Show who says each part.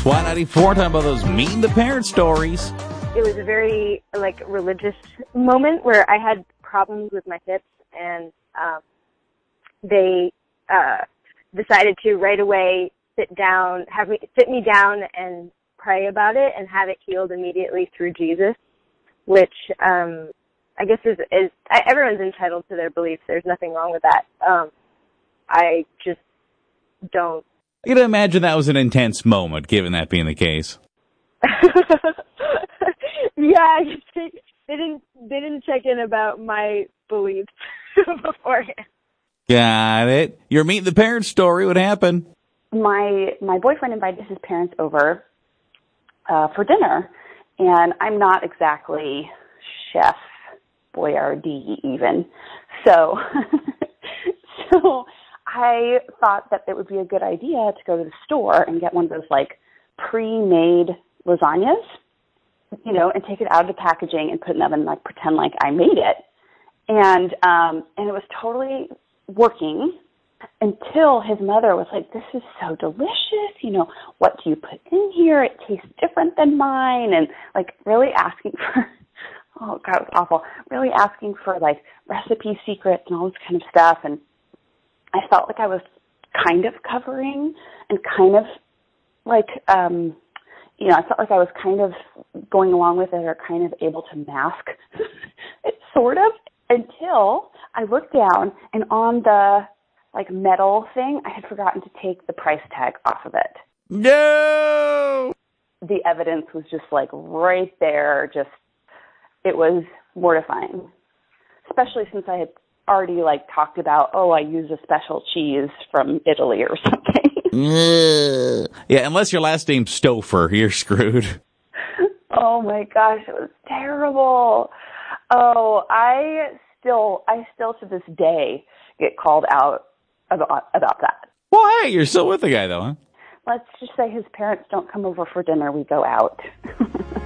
Speaker 1: Y94, talking about those meet the parent stories.
Speaker 2: It was a very, religious moment where I had problems with my hips, and they decided to right away sit me down and pray about it and have it healed immediately through Jesus, which I guess is everyone's entitled to their beliefs. There's nothing wrong with that. I just don't.
Speaker 1: You can imagine that was an intense moment, given that being the case.
Speaker 2: Yeah, they didn't check in about my beliefs beforehand.
Speaker 1: Got it. Your meet the parent story. What happened?
Speaker 3: My boyfriend invited his parents over for dinner, and I'm not exactly Chef Boyardee even. So I thought that it would be a good idea to go to the store and get one of those pre-made lasagnas, and take it out of the packaging and put it in the oven and pretend like I made it. And it was totally working until his mother was like, "This is so delicious. What do you put in here? It tastes different than mine." And really asking for, oh God, it was awful. Really asking for recipe secrets and all this kind of stuff. And I felt like I was kind of covering and kind of I felt like I was kind of going along with it or kind of able to mask it sort of until I looked down and on the metal thing, I had forgotten to take the price tag off of it.
Speaker 1: No!
Speaker 3: The evidence was just right there. It was mortifying, especially since I had already talked about, I use a special cheese from Italy or something.
Speaker 1: Yeah, unless your last name's Stouffer, you're screwed.
Speaker 3: Oh my gosh, it was terrible. Oh, I still to this day get called out about that.
Speaker 1: Well, hey, you're still with the guy though, huh?
Speaker 3: Let's just say his parents don't come over for dinner, we go out.